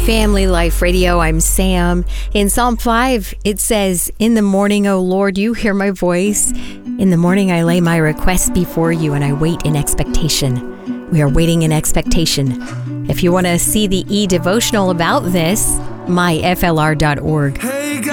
Family Life Radio, I'm Sam. In Psalm 5, it says, "In the morning, O Lord, you hear my voice. In the morning, I lay my requests before you, and I wait in expectation." We are waiting in expectation. If you want to see the e-devotional about this, myflr.org.